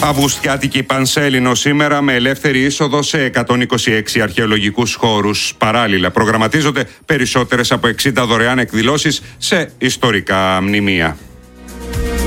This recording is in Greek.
Αυγουστιάτικη Πανσέλινο σήμερα με ελεύθερη είσοδο σε 126 αρχαιολογικούς χώρους. Παράλληλα προγραμματίζονται περισσότερες από 60 δωρεάν εκδηλώσεις σε ιστορικά μνημεία.